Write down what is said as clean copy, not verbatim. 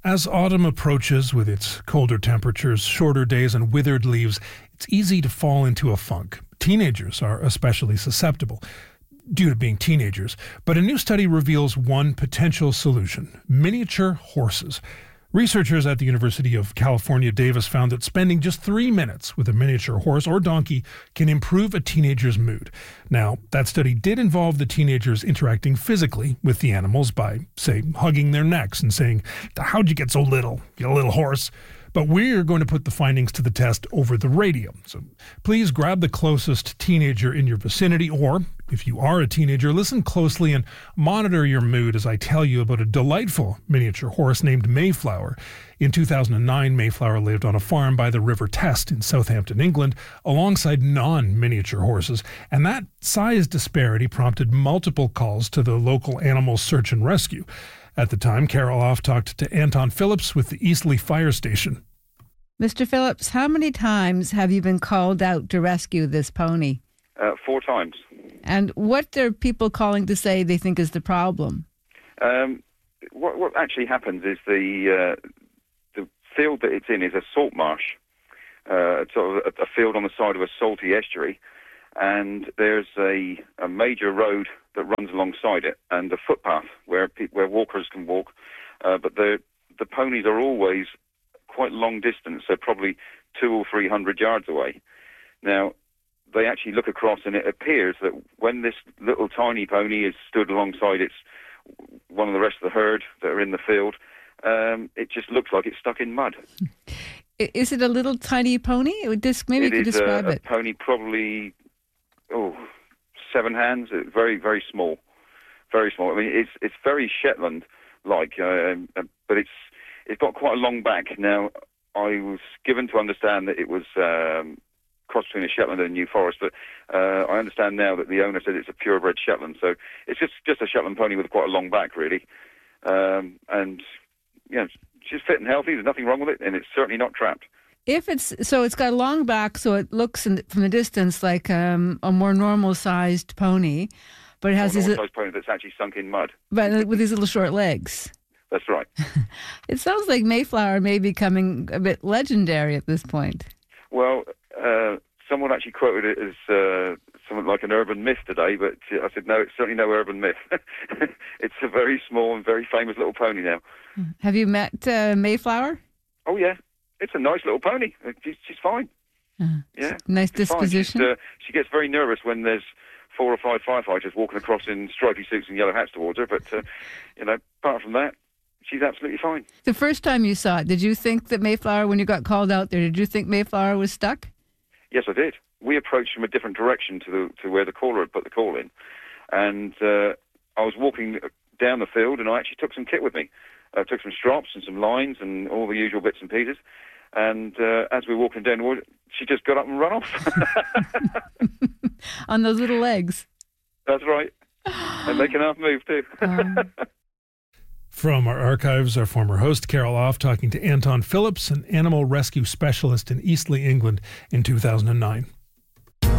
As autumn approaches with its colder temperatures, shorter days, and withered leaves, it's easy to fall into a funk. Teenagers are especially susceptible due to being teenagers. But a new study reveals one potential solution: miniature horses. Researchers at the University of California, Davis found that spending just 3 minutes with a miniature horse or donkey can improve a teenager's mood. Now, that study did involve the teenagers interacting physically with the animals by, say, hugging their necks and saying, "How'd you get so little, you little horse?" But we're going to put the findings to the test over the radio. So please grab the closest teenager in your vicinity, or if you are a teenager, listen closely and monitor your mood as I tell you about a delightful miniature horse named Mayflower. In 2009, Mayflower lived on a farm by the River Test in Southampton, England, alongside non-miniature horses, and that size disparity prompted multiple calls to the local animal search and rescue. At the time, Carol Off talked to Anton Phillips with the Eastleigh Fire Station. Mr. Phillips, how many times have you been called out to rescue this pony? 4 times. And what are people calling to say they think is the problem? What actually happens is the field that it's in is a salt marsh, sort of a field on the side of a salty estuary, and there's a major road that runs alongside it and a footpath where walkers can walk, but the ponies are always quite long distance, so probably 200 or 300 yards away. Now, they actually look across, and it appears that when this little tiny pony is stood alongside one of the rest of the herd that are in the field, it just looks like it's stuck in mud. Is it a little tiny pony? Maybe you could describe it. It is a pony, probably 7 hands. Very, very small. Very small. I mean, it's very Shetland-like, but it's got quite a long back. Now, I was given to understand that it was cross between a Shetland and a New Forest, but I understand now that the owner said it's a purebred Shetland. So it's just a Shetland pony with quite a long back, really. And she's fit and healthy. There's nothing wrong with it, and it's certainly not trapped. It's got a long back, so it looks from a distance like a more normal-sized pony, but it has these normal-sized pony that's actually sunk in mud, but with these little short legs. That's right. It sounds like Mayflower may be becoming a bit legendary at this point. Well, someone actually quoted it as something like an urban myth today, but I said, no, it's certainly no urban myth. It's a very small and very famous little pony now. Have you met Mayflower? Oh, yeah. It's a nice little pony. She's fine. Yeah. Nice disposition. She gets very nervous when there's 4 or 5 firefighters walking across in stripy suits and yellow hats towards her, but, apart from that, she's absolutely fine. The first time you saw it, did you think that Mayflower, when you got called out there, did you think Mayflower was stuck? Yes, I did. We approached from a different direction to where the caller had put the call in. And I was walking down the field, and I actually took some kit with me. I took some strops and some lines and all the usual bits and pieces. And as we were walking down the wood, she just got up and ran off. On those little legs. That's right. And they can half move too. From our archives, our former host, Carol Off, talking to Anton Phillips, an animal rescue specialist in Eastleigh, England in 2009.